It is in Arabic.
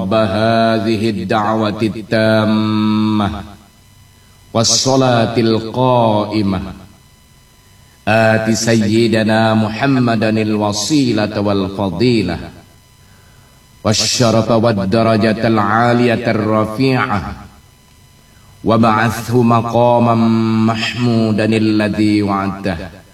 رب هذه الدعوة التامة والصلاة القائمة آت سيدنا محمدا الوسيلة والفضيلة والشرف والدرجة العالية الرفيعة وبعثه مقاما محمودا الذي وعدته